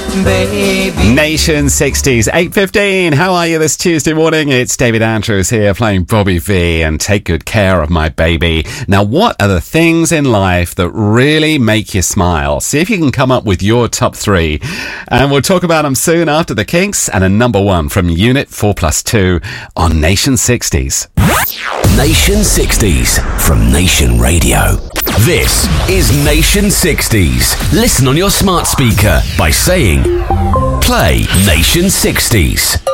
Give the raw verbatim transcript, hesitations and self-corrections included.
baby. Nation sixties, eight fifteen. How are you this Tuesday morning? It's David Andrews here playing Bobby V and Take Good Care of My Baby. Now, what are the things in life that really make you smile? See if you can come up with your top three. And we'll talk about them soon after the Kinks and a number one from Unit four plus two on Nation sixties. Nation sixties from Nation Radio. This is Nation sixties. Listen on your smart speaker by saying, play Nation sixties.